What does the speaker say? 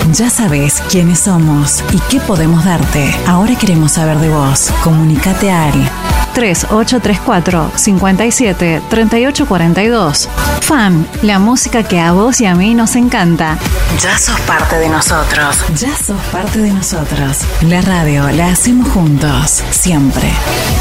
Ya sabes quiénes somos y qué podemos darte. Ahora queremos saber de vos. Comunicate al 3834-57-3842. FAN, la música que a vos y a mí nos encanta. Ya sos parte de nosotros. Ya sos parte de nosotros. La radio la hacemos juntos, siempre.